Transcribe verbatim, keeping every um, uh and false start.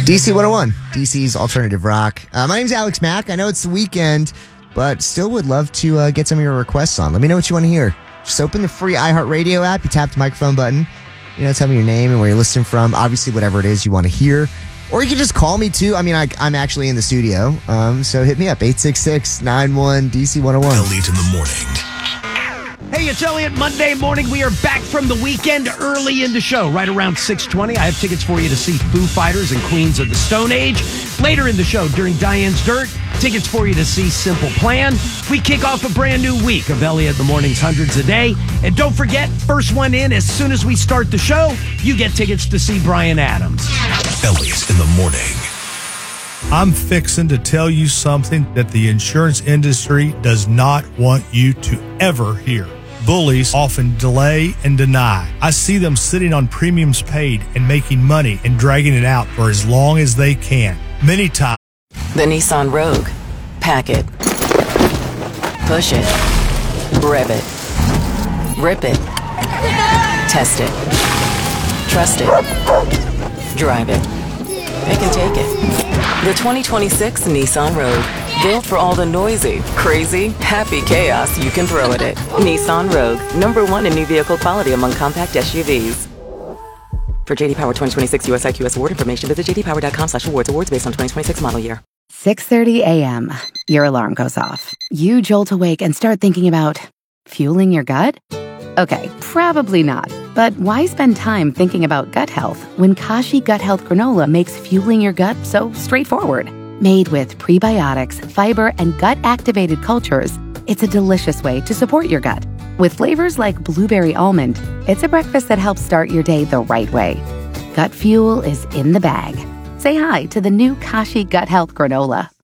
D C one oh one, D C's alternative rock. Uh, my name's Alex Mack. I know it's the weekend, but still would love to uh, get some of your requests on. Let me know what you want to hear. Just open the free iHeartRadio app. You tap the microphone button. You know, tell me your name and where you're listening from. Obviously, whatever it is you want to hear. Or you can just call me, too. I mean, I, I'm actually in the studio. Um, so hit me up, eight six six, nine one, D C one oh one. Elliot in the morning. Hey, it's Elliot. Monday morning. We are back from the weekend early in the show, right around six twenty. I have tickets for you to see Foo Fighters and Queens of the Stone Age. Later in the show, during Diane's Dirt, tickets for you to see Simple Plan. We kick off a brand new week of Elliot in the Morning's Hundreds a Day. And don't forget, first one in, as soon as we start the show, you get tickets to see Bryan Adams. Elliot in the morning. I'm fixing to tell you something that the insurance industry does not want you to ever hear. Bullies often delay and deny. I see them sitting on premiums paid and making money and dragging it out for as long as they can. Many times. The Nissan Rogue. Pack it. Push it. Rev it. Rip it. Test it. Trust it. Drive it. They can take it. The twenty twenty-six Nissan Rogue. Built for all the noisy, crazy, happy chaos you can throw at it. Nissan Rogue. Number one in new vehicle quality among compact S U Vs. For J D Power twenty twenty-six U S I Q S award information, visit j d power dot com slash awards. Awards based on twenty twenty-six model year. six thirty a.m. Your alarm goes off. You jolt awake and start thinking about fueling your gut? Okay, probably not. But why spend time thinking about gut health when Kashi Gut Health Granola makes fueling your gut so straightforward? Made with prebiotics, fiber, and gut-activated cultures, it's a delicious way to support your gut. With flavors like blueberry almond, it's a breakfast that helps start your day the right way. Gut fuel is in the bag. Say hi to the new Kashi Gut Health Granola.